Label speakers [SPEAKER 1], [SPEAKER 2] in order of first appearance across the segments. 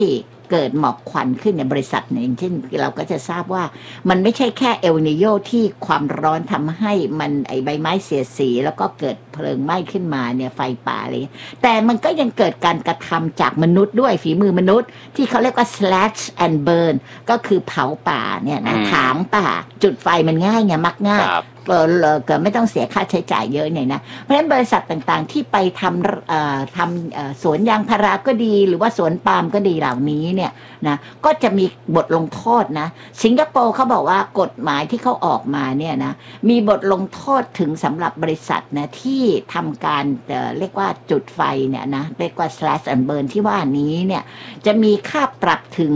[SPEAKER 1] เกิดหมอกควันขึ้นในบริษัทเนี่ยอย่างเช่นเราก็จะทราบว่ามันไม่ใช่แค่เอลนิโญที่ความร้อนทำให้มันไอใบไม้เสียสีแล้วก็เกิดเพลิงไหม้ขึ้นมาเนี่ยไฟป่าอะไรแต่มันก็ยังเกิดการกระทำจากมนุษย์ด้วยฝีมือมนุษย์ที่เขาเรียกว่า slash and burn ก็คือเผาป่าเนี่ยนะถางป่าจุดไฟมันง่ายไงมักง่ายก็ไม่ต้องเสียค่าใช้จ่ายเยอะเนี่ยนะเพราะฉะนั้นบริษัทต่างๆที่ไปทำสวนยางพาราก็ดีหรือว่าสวนปาล์มก็ดีเหล่านี้เนี่ยนะก็จะมีบทลงโทษนะสิงคโปร์เขาบอกว่ากฎหมายที่เขาออกมาเนี่ยนะมีบทลงโทษถึงสำหรับบริษัทนะที่ทำการเรียกว่าจุดไฟเนี่ยนะเรียกว่า slash and burn ที่ว่านี้เนี่ยจะมีค่าปรับถึง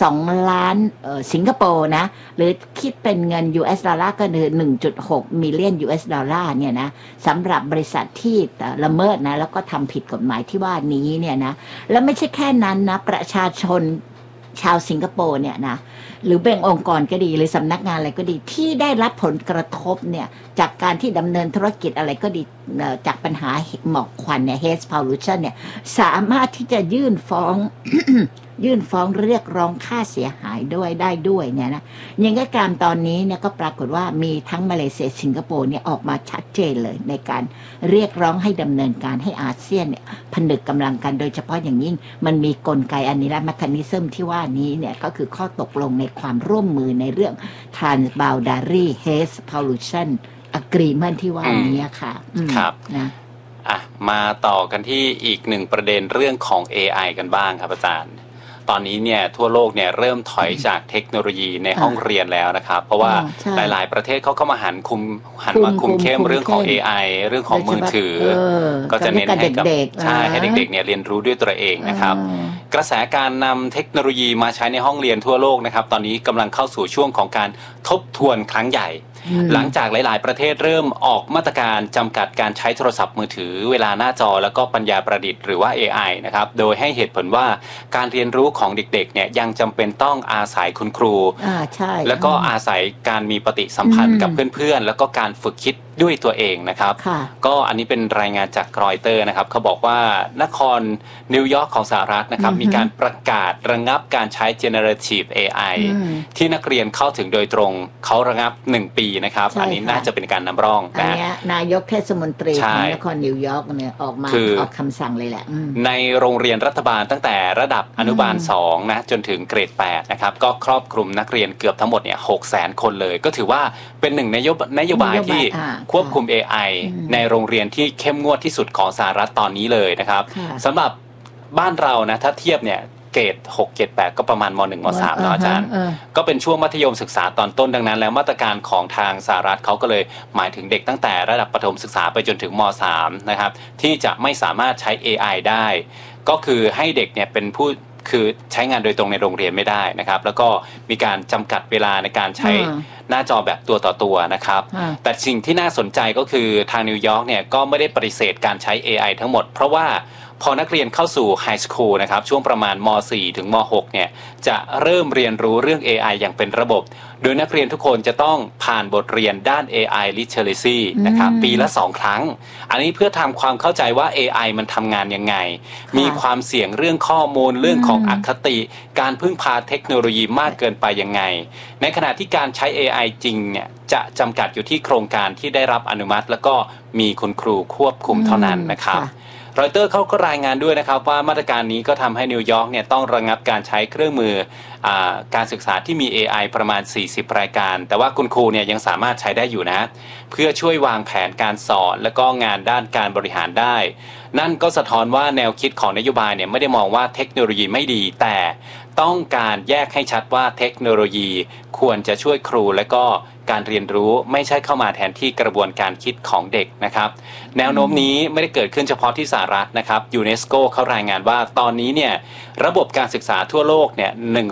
[SPEAKER 1] 2 ล้านสิงคโปร์นะหรือคิดเป็นเงิน US ดอลลาร์ก็คือ 1.6 มิลเลียน US ดอลลาร์เนี่ยนะสำหรับบริษัทที่ละเมิดนะแล้วก็ทำผิดกฎหมายที่ว่านี้เนี่ยนะแล้วไม่ใช่แค่นั้นนะประชาชนชาวสิงคโปร์เนี่ยนะหรือเป็นองค์กรก็ดีหรือสำนักงานอะไรก็ดีที่ได้รับผลกระทบเนี่ยจากการที่ดำเนินธุรกิจอะไรก็ดีจากปัญหาหมอกควันเนี่ย haze pollution เนี่ยสามารถที่จะยื่นฟ้อง ยื่นฟ้องเรียกร้องค่าเสียหายด้วยได้ด้วยเนี่ยนะอย่างก็การตอนนี้เนี่ยก็ปรากฏว่ามีทั้งมาเลเซียสิงคโปร์เนี่ยออกมาชัดเจนเลยในการเรียกร้องให้ดำเนินการให้อาเซียนเนี่ยผนึกกำลังกันโดยเฉพาะอย่างยิ่งมันมีกลไกอันนี้และเมคานิซึมที่ว่านี้เนี่ยก็คือข้อตกลงในความร่วมมือในเรื่อง Transboundary Haze Pollution Agreement ที่ว่านี้ค่ะ
[SPEAKER 2] ครับนะมาต่อกันที่อีกหนึ่งประเด็นเรื่องของ AI กันบ้างครับอาจารย์ตอนนี้เนี่ยทั่วโลกเนี่ยเริ่มถอยจากเทคโนโลยีในห้องเรียนแล้วนะครับเพราะว่าหลายๆประเทศเขาก็มาหันมาคุมเข้มเรื่องของ AI เรื่องของมือถือก็จะเน้นให้กับใช่ให้เด็กๆเนี่ยเรียนรู้ด้วยตัวเองนะครับกระแสการนำเทคโนโลยีมาใช้ในห้องเรียนทั่วโลกนะครับตอนนี้กำลังเข้าสู่ช่วงของการทบทวนครั้งใหญ่หลังจากหลายๆประเทศเริ่มออกมาตรการจำกัดการใช้โทรศัพท์มือถือเวลาหน้าจอแล้วก็ปัญญาประดิษฐ์หรือว่า AI นะครับโดยให้เหตุผลว่าการเรียนรู้ของเด็กๆเนี่ยยังจำเป็นต้องอาศัยคุณครูแล้วก็อาศัยการมีปฏิสัมพันธ์กับเพื่อนๆแล้วก็การฝึกคิดด้วยตัวเองนะครับก็อันนี้เป็นรายงานจากรอยเตอร์นะครับเขาบอกว่านครนิวยอร์กของสหรัฐนะครับมีการประกาศระงับการใช้ generative AI ที่นักเรียนเข้าถึงโดยตรงเขาระงับ1 ปีนะครับอันนี้น่าจะเป็นการนำร่องนะ
[SPEAKER 1] นายกเทศมนตรีของนครนิวยอร์กเนี่ยออกคำสั่งเลยแหละ
[SPEAKER 2] ในโรงเรียนรัฐบาลตั้งแต่ระดับอนุบาล2นะจนถึงเกรด8นะครับก็ครอบคลุมนักเรียนเกือบทั้งหมดเนี่ย600,000 คนเลยก็ถือว่าเป็นหนึ่งนโยบายที่ควบคุม AI ในโรงเรียนที่เข้มงวดที่สุดของสหรัฐตอนนี้เลยนะครับสำหรับบ้านเรานะถ้าเทียบเนี่ยเกรด6เกรด8ก็ประมาณม1ม3เนาะอาจารย์ก็เป็นช่วงมัธยมศึกษาตอนต้นดังนั้นแล้วมาตรการของทางสหรัฐเขาก็เลยหมายถึงเด็กตั้งแต่ระดับประถมศึกษาไปจนถึงม3นะครับที่จะไม่สามารถใช้ AI ได้ก็คือให้เด็กเนี่ยเป็นผู้คือใช้งานโดยตรงในโรงเรียนไม่ได้นะครับแล้วก็มีการจำกัดเวลาในการใช้หน้าจอแบบตัวต่อตัวนะครับแต่สิ่งที่น่าสนใจก็คือทางนิวยอร์กเนี่ยก็ไม่ได้ปฏิเสธการใช้ AI ทั้งหมดเพราะว่าพอนักเรียนเข้าสู่ไฮสคูลนะครับช่วงประมาณม.4 ถึงม.6 เนี่ยจะเริ่มเรียนรู้เรื่อง AI อย่างเป็นระบบโดยนักเรียนทุกคนจะต้องผ่านบทเรียนด้าน AI Literacy นะครับปีละ2 ครั้งอันนี้เพื่อทำความเข้าใจว่า AI มันทำงานยังไงมีความเสี่ยงเรื่องข้อมูลเรื่องของอคติการพึ่งพาเทคโนโลยีมากเกินไปยังไงในขณะที่การใช้ AI จริงเนี่ยจะจำกัดอยู่ที่โครงการที่ได้รับอนุมัติแล้วก็มีคุณครูควบคุมเท่านั้นนะครับรอยเตอร์เขาก็รายงานด้วยนะครับว่ามาตรการนี้ก็ทำให้นิวยอร์กเนี่ยต้องระงับการใช้เครื่องมือการศึกษาที่มี AI ประมาณ40 รายการแต่ว่าคุณครูเนี่ยยังสามารถใช้ได้อยู่นะเพื่อช่วยวางแผนการสอนและก็งานด้านการบริหารได้นั่นก็สะท้อนว่าแนวคิดของนโยบายเนี่ยไม่ได้มองว่าเทคโนโลยีไม่ดีแต่ต้องการแยกให้ชัดว่าเทคโนโลยีควรจะช่วยครูและก็การเรียนรู้ไม่ใช่เข้ามาแทนที่กระบวนการคิดของเด็กนะครับแนวโน้มนี้ไม่ได้เกิดขึ้นเฉพาะที่สหรัฐนะครับยูเนสโกเขารายงานว่าตอนนี้เนี่ยระบบการศึกษาทั่วโลกเนี่ย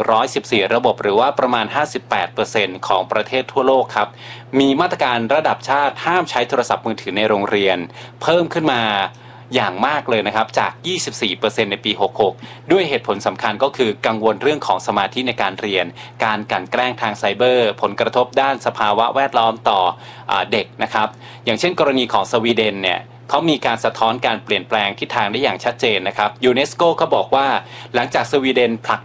[SPEAKER 2] 114ระบบหรือว่าประมาณ 58% ของประเทศทั่วโลกครับมีมาตรการระดับชาติห้ามใช้โทรศัพท์มือถือในโรงเรียนเพิ่มขึ้นมาอย่างมากเลยนะครับจาก 24% ในปี 66ด้วยเหตุผลสำคัญก็คือกังวลเรื่องของสมาธิในการเรียนการกลั่นแกล้งทางไซเบอร์ผลกระทบด้านสภาวะแวดล้อมต่อเด็กนะครับอย่างเช่นกรณีของสวีเดนเนี่ยเขามีการสะท้อนการเปลี่ยนแปลงทิศทางได้อย่างชัดเจนนะครับยูเนสโกก็บอกว่าหลังจากสวีเดนผลัก